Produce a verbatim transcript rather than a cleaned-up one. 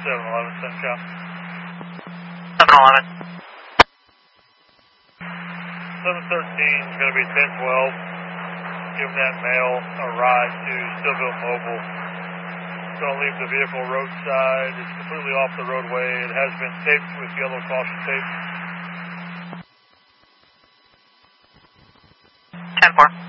seven eleven, send count. seven eleven. seven thirteen is going to be ten twelve. Give that male a ride to Stillville Mobile. It's going to leave the vehicle roadside. It's completely off the roadway. It has been taped with yellow caution tape. ten four.